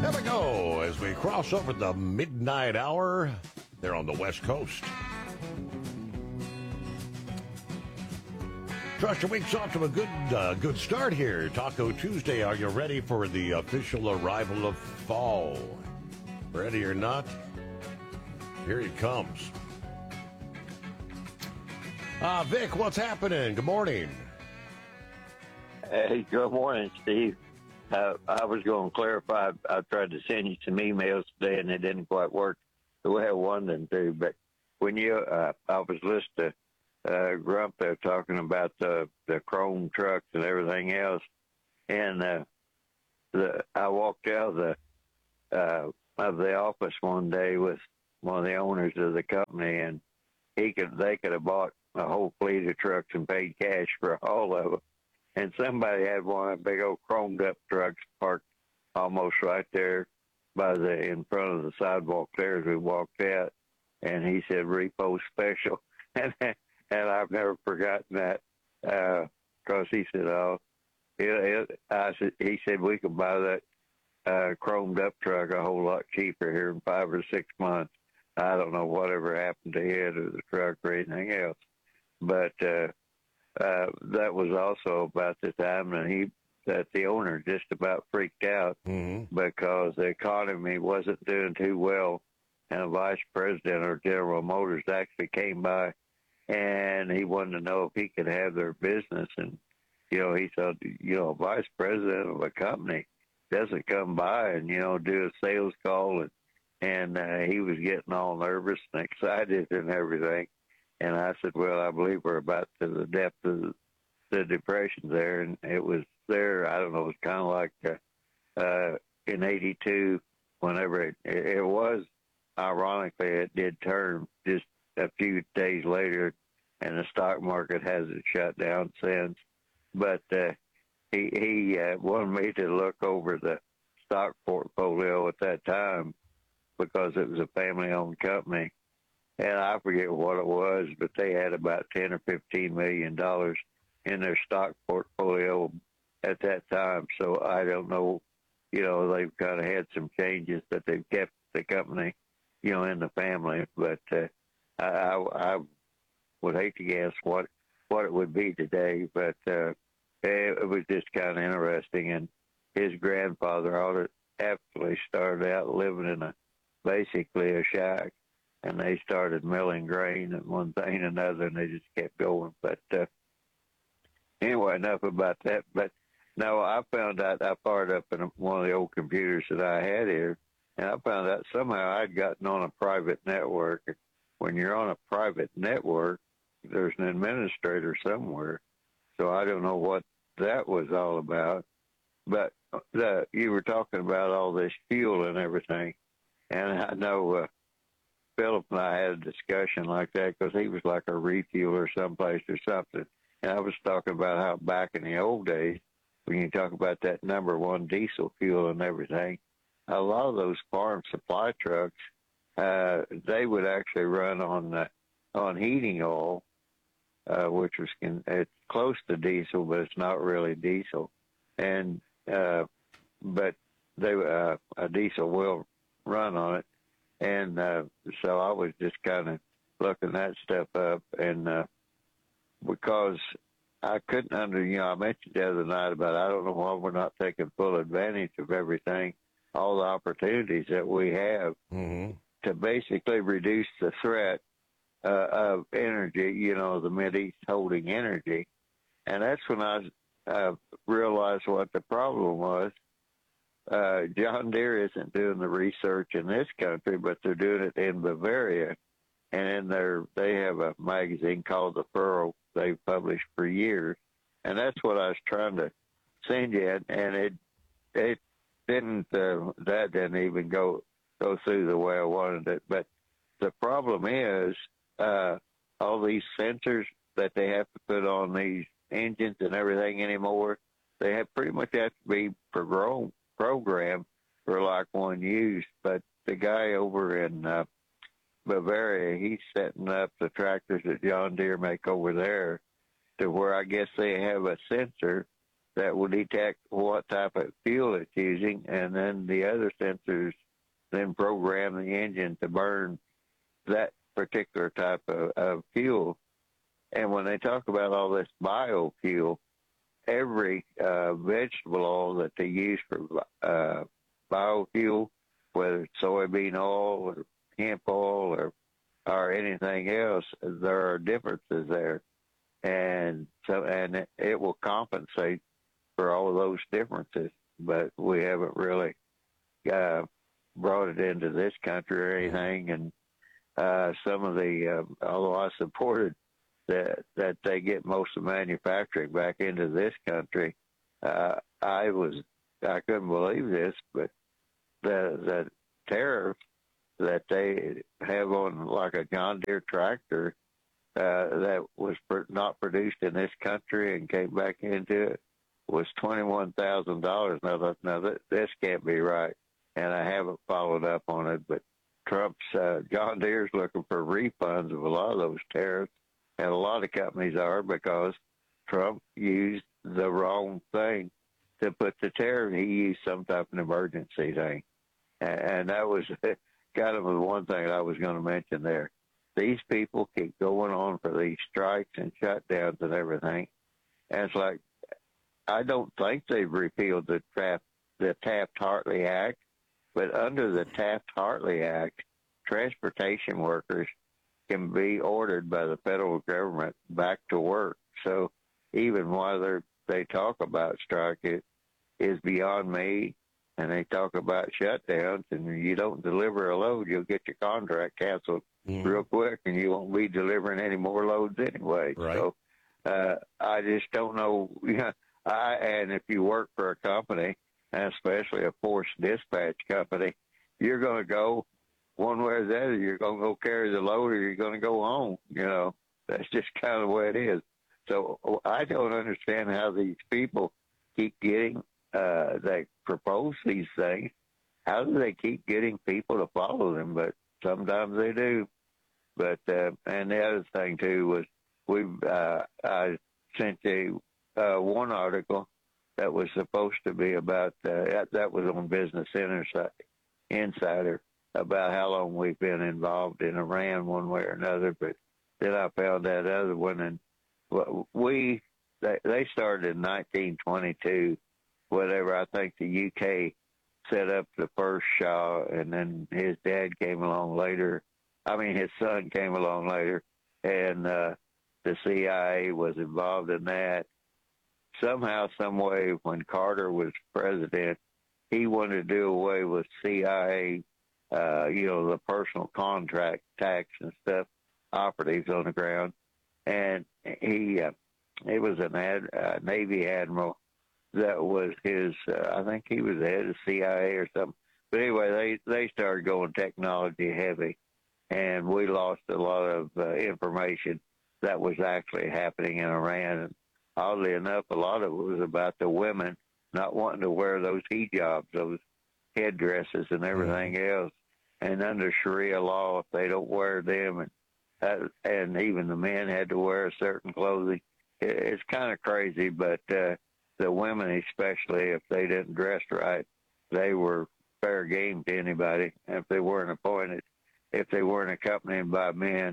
There we go as we cross over the midnight hour there on the West Coast. Trust your week's off to a good start here. Taco Tuesday. Are you ready for the official arrival of fall? Ready or not, here he comes. Vic, what's happening? Good morning. Hey, good morning, Steve. I was going to clarify. I tried to send you some emails today, and it didn't quite work the way I wanted them to. But when I was listening to Grump there talking about the chrome trucks and everything else, and I walked out of the office one day with one of the owners of the company, and they could have bought a whole fleet of trucks and paid cash for all of them. And somebody had one of the big old chromed up trucks parked almost right there in front of the sidewalk there as we walked out. And he said, repo special. And I've never forgotten that, because he said, he said we could buy that chromed up truck a whole lot cheaper here in 5 or 6 months. I don't know whatever happened to it or the truck or anything else. But that was also about the time that the owner just about freaked out because the economy wasn't doing too well, and a vice president of General Motors actually came by, and he wanted to know if he could have their business. And he thought, a vice president of a company doesn't come by and do a sales call, and he was getting all nervous and excited and everything. And I said, well, I believe we're about to the depth of the depression there. And it was there, I don't know, it was kind of like in 82, whenever it was, ironically, it did turn just a few days later, and the stock market hasn't shut down since. But he wanted me to look over the stock portfolio at that time because it was a family-owned company. And I forget what it was, but they had about $10 or $15 million in their stock portfolio at that time. So I don't know, they've kind of had some changes, but they've kept the company, in the family. But I would hate to guess what it would be today, but it was just kind of interesting. And his grandfather actually started out living in basically a shack. And they started milling grain and one thing and another, and they just kept going. But anyway, enough about that. But no, I found out I fired up in one of the old computers that I had here, and I found out somehow I'd gotten on a private network. When you're on a private network, there's an administrator somewhere. So I don't know what that was all about. But you were talking about all this fuel and everything, and I know Philip and I had a discussion like that because he was like a refueler someplace or something. And I was talking about how back in the old days, when you talk about that number one diesel fuel and everything, a lot of those farm supply trucks, they would actually run on heating oil, which was it's close to diesel, but it's not really diesel. And but a diesel will run on it. And so I was just kind of looking that stuff up, and because I couldn't I mentioned the other night about I don't know why we're not taking full advantage of everything, all the opportunities that we have to basically reduce the threat of energy, the Mideast holding energy. And that's when I realized what the problem was. John Deere isn't doing the research in this country, but they're doing it in Bavaria. And they have a magazine called The Furrow they've published for years. And that's what I was trying to send you. And it didn't, that didn't even go through the way I wanted it. But the problem is, all these sensors that they have to put on these engines and everything anymore, they pretty much have to be programmed for like one use. But the guy over in Bavaria, he's setting up the tractors that John Deere make over there to where I guess they have a sensor that will detect what type of fuel it's using, and then the other sensors then program the engine to burn that particular type of fuel. And when they talk about all this biofuel, every vegetable oil that they use for biofuel, whether it's soybean oil or hemp oil or anything else, there are differences there. And so, and it will compensate for all of those differences, but we haven't really brought it into this country or anything. And some of the, although I supported that they get most of manufacturing back into this country, I couldn't believe this, but the tariff that they have on like a John Deere tractor that was not produced in this country and came back into it was $21,000. Now this can't be right, and I haven't followed up on it, but Trump's John Deere's looking for refunds of a lot of those tariffs, and a lot of companies are, because Trump used the wrong thing to put the tariff. He used some type of emergency thing, and that was kind of the one thing I was going to mention there. These people keep going on for these strikes and shutdowns and everything, and it's like, I don't think they've repealed the Taft-Hartley Act, but under the Taft-Hartley Act, transportation workers can be ordered by the federal government back to work. So even while they talk about strike, it is beyond me, and they talk about shutdowns, and you don't deliver a load, you'll get your contract canceled real quick, and you won't be delivering any more loads anyway. Right. So I just don't know. And if you work for a company, and especially a forced dispatch company, you're going to go one way or the other. You're going to go carry the load, or you're going to go home. That's just kind of the way it is. So I don't understand how these people keep getting, they propose these things. How do they keep getting people to follow them? But sometimes they do. But, and the other thing too was I sent one article that was supposed to be about, that was on Business Insider, about how long we've been involved in Iran one way or another. But then I found that other one, and they started in 1922, whatever. I think the UK set up the first Shah, and then his dad came along later. His son came along later, and the CIA was involved in that. Somehow, some way, when Carter was president, he wanted to do away with CIA, the personal contract tax and stuff, operatives on the ground. And it was a Navy admiral that was his, I think he was the head of CIA or something. But anyway, they started going technology heavy, and we lost a lot of information that was actually happening in Iran. And oddly enough, a lot of it was about the women not wanting to wear those hijabs, those headdresses and everything else. And under Sharia law, if they don't wear them, and even the men had to wear certain clothing, it's kind of crazy. But the women, especially, if they didn't dress right, they were fair game to anybody. If they weren't appointed, if they weren't accompanied by men,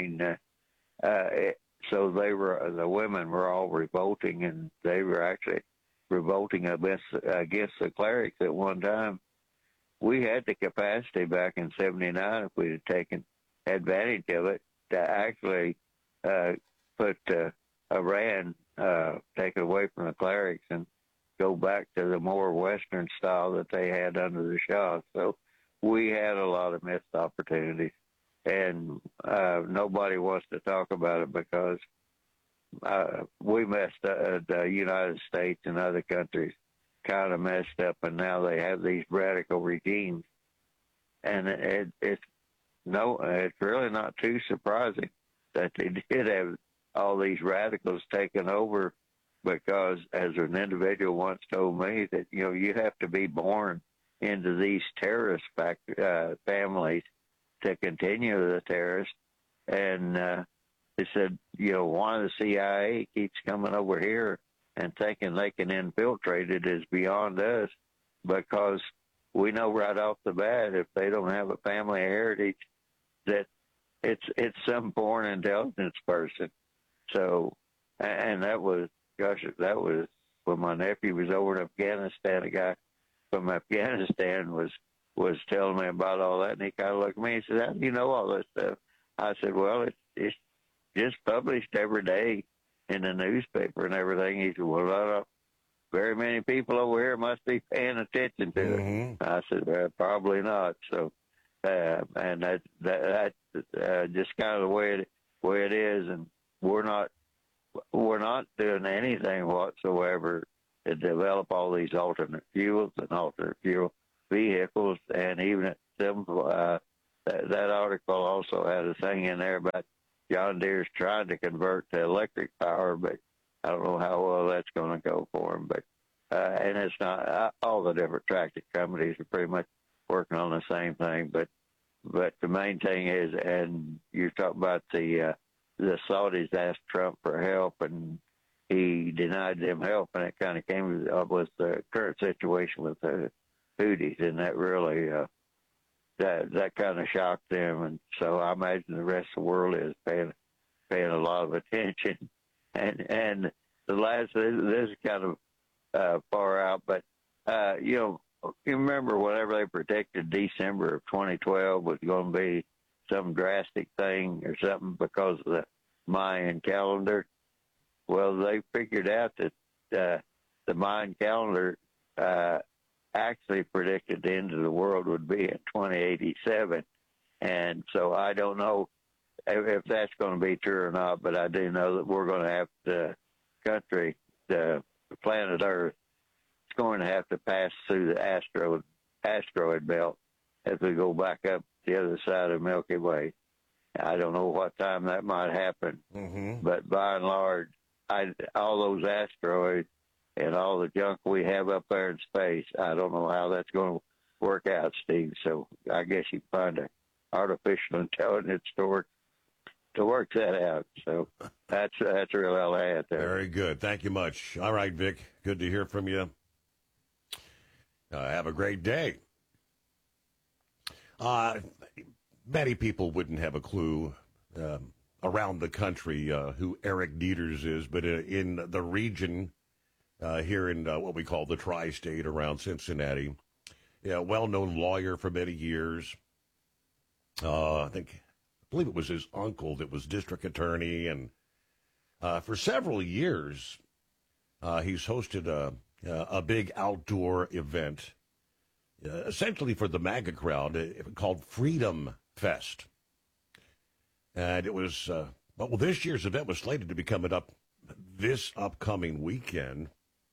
so the women were all revolting, and they were actually revolting against the clerics at one time. We had the capacity back in '79, if we'd have taken advantage of it, to actually put Iran, take it away from the clerics and go back to the more Western style that they had under the Shah. So we had a lot of missed opportunities. And nobody wants to talk about it because we messed up. The United States and other countries kind of messed up, and now they have these radical regimes. And it's really not too surprising that they did have all these radicals taken over, because as an individual once told me that, you have to be born into these terrorist families to continue the terrorists. And they said, why the CIA keeps coming over here and thinking they can infiltrate it is beyond us, because we know right off the bat if they don't have a family heritage that it's some foreign intelligence person. So, and that was, gosh, that was when my nephew was over in Afghanistan. A guy from Afghanistan was telling me about all that, and he kind of looked at me and said, "How do you know all this stuff?" I said, "Well, it's just published every day in the newspaper and everything." He said, "Well, not very many people over here must be paying attention to it." I said, "Well, probably not." So, and that just kind of the way it is, and we're not doing anything whatsoever to develop all these alternate fuels and alternate fuel vehicles, and even at some that article also had a thing in there about John Deere's trying to convert to electric power, but I don't know how well that's going to go for them. But and it's not all the different tractor companies are pretty much working on the same thing. But the main thing is, and you talk about the Saudis asked Trump for help, and he denied them help, and it kind of came up with the current situation with the Houthis, and that really that kind of shocked them. And so I imagine the rest of the world is paying a lot of attention. And the last, this is kind of far out, but you remember whenever they predicted December of 2012 was going to be some drastic thing or something because of the Mayan calendar. Well, they figured out that the Mayan calendar actually predicted the end of the world would be in 2087. And so I don't know if that's going to be true or not, but I do know that we're going to have the country, the planet Earth, it's going to have to pass through the asteroid belt as we go back up the other side of Milky Way. I don't know what time that might happen, but by and large, all those asteroids and all the junk we have up there in space, I don't know how that's going to work out, Steve. So I guess you can find an artificial intelligence to work that out. So that's really all I had there. Very good. Thank you much. All right, Vic. Good to hear from you. Have a great day. Many people wouldn't have a clue around the country who Eric Dieters is, but in the region here in what we call the tri-state around Cincinnati, well-known lawyer for many years. I believe it was his uncle that was district attorney, and for several years he's hosted a big outdoor event, essentially for the MAGA crowd, called Freedom Fest. And it was, this year's event was slated to be coming up this upcoming weekend.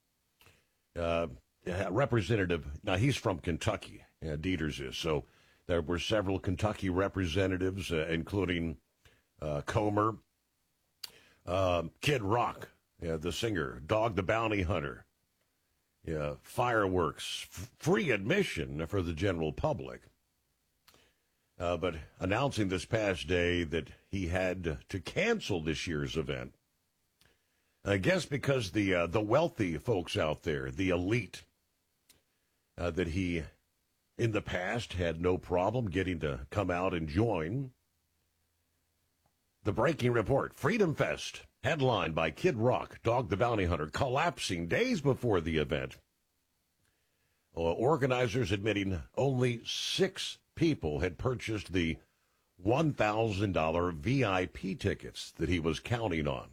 Representative, now he's from Kentucky, Dieters is, so there were several Kentucky representatives, including Comer, Kid Rock, the singer, Dog the Bounty Hunter, fireworks, free admission for the general public. But announcing this past day that he had to cancel this year's event, I guess because the wealthy folks out there, the elite, that he in the past had no problem getting to come out and join. The breaking report: Freedom Fest, headlined by Kid Rock, Dog the Bounty Hunter, collapsing days before the event. Organizers admitting only 6 people had purchased the $1,000 VIP tickets that he was counting on.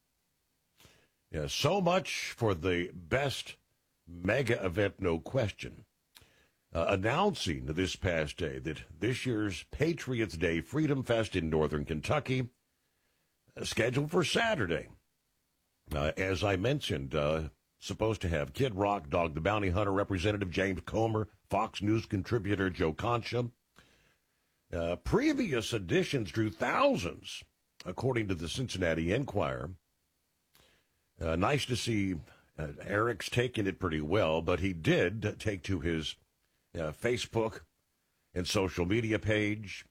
So much for the best mega event, no question. Announcing this past day that this year's Patriots Day Freedom Fest in Northern Kentucky, scheduled for Saturday. As I mentioned, supposed to have Kid Rock, Dog the Bounty Hunter, Representative James Comer, Fox News contributor Joe Concha. Previous editions drew thousands, according to the Cincinnati Enquirer. Nice to see Eric's taking it pretty well, but he did take to his Facebook and social media page,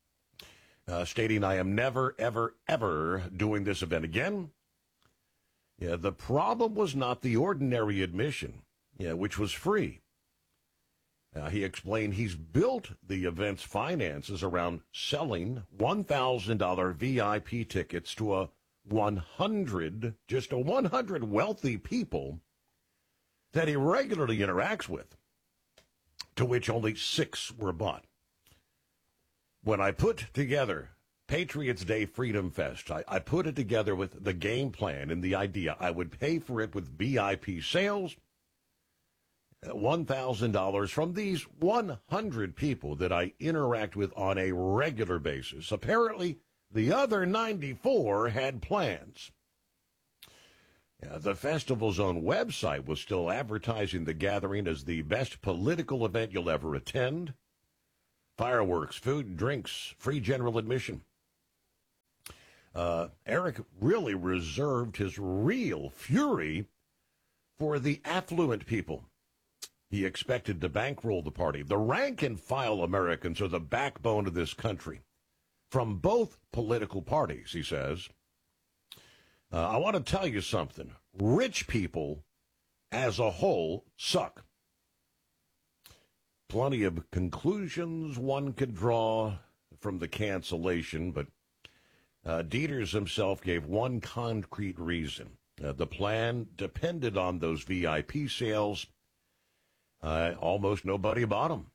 stating, "I am never, ever, ever doing this event again. Yeah, the problem was not the ordinary admission, which was free. He explained he's built the event's finances around selling $1,000 VIP tickets to just 100 wealthy people that he regularly interacts with, to which only 6 were bought. When I put together Patriots Day Freedom Fest, I put it together with the game plan and the idea I would pay for it with VIP sales, $1,000 from these 100 people that I interact with on a regular basis. Apparently, the other 94 had plans. The festival's own website was still advertising the gathering as the best political event you'll ever attend. Fireworks, food, drinks, free general admission. Eric really reserved his real fury for the affluent people. He expected to bankroll the party. The rank-and-file Americans are the backbone of this country. From both political parties, he says. I want to tell you something. Rich people, as a whole, suck. Plenty of conclusions one could draw from the cancellation, but Dieters himself gave one concrete reason. The plan depended on those VIP sales. Almost nobody bought them.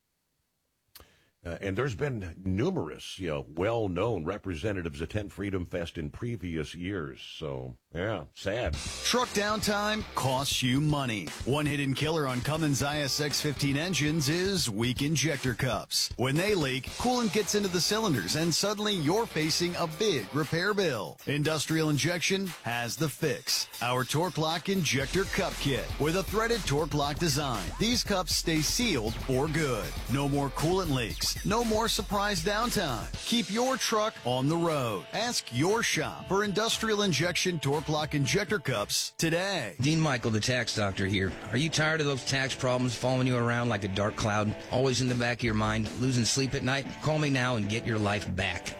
And there's been numerous, well-known representatives attend Freedom Fest in previous years. So, yeah, sad. Truck downtime costs you money. One hidden killer on Cummins ISX-15 engines is weak injector cups. When they leak, coolant gets into the cylinders, and suddenly you're facing a big repair bill. Industrial Injection has the fix. Our Torque Lock Injector Cup Kit with a threaded Torque Lock design. These cups stay sealed for good. No more coolant leaks. No more surprise downtime. Keep your truck on the road. Ask your shop for Industrial Injection Torque Lock Injector Cups today. Dean Michael, the tax doctor here. Are you tired of those tax problems following you around like a dark cloud? Always in the back of your mind? Losing sleep at night? Call me now and get your life back.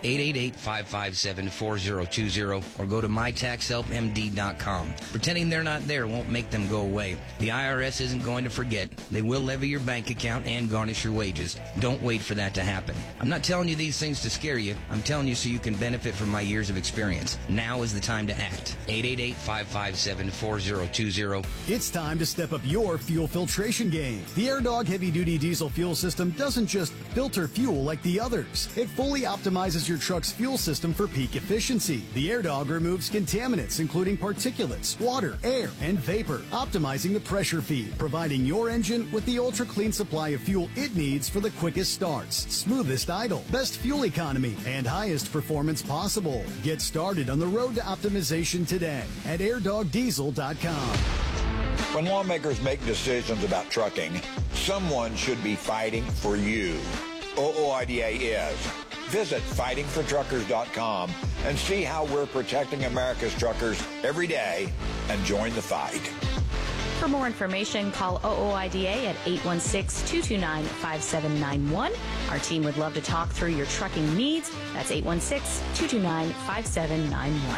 888-557-4020 or go to mytaxhelpmd.com. Pretending they're not there won't make them go away. The IRS isn't going to forget. They will levy your bank account and garnish your wages. Don't wait for that to happen. I'm not telling you these things to scare you. I'm telling you so you can benefit from my years of experience. Now is the time to act. 888-557-4020. It's time to step up your fuel filtration game. The AirDog heavy-duty diesel fuel system doesn't just filter fuel like the others. It fully optimizes your truck's fuel system for peak efficiency. The AirDog removes contaminants, including particulates, water, air, and vapor, optimizing the pressure feed, providing your engine with the ultra-clean supply of fuel it needs for the quickest starts, smoothest idle, best fuel economy, and highest performance possible. Get started on the road to optimization today at airdogdiesel.com. When lawmakers make decisions about trucking, someone should be fighting for you. OOIDA is. Visit fightingfortruckers.com and see how we're protecting America's truckers every day and join the fight. For more information, call OOIDA at 816-229-5791. Our team would love to talk through your trucking needs. That's 816-229-5791.